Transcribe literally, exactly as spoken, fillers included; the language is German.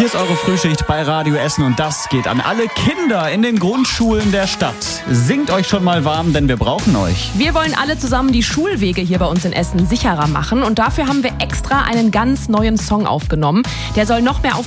Hier ist eure Frühschicht bei Radio Essen und das geht an alle Kinder in den Grundschulen der Stadt. Singt euch schon mal warm, denn wir brauchen euch. Wir wollen alle zusammen die Schulwege hier bei uns in Essen sicherer machen und dafür haben wir extra einen ganz neuen Song aufgenommen. Der soll noch mehr auf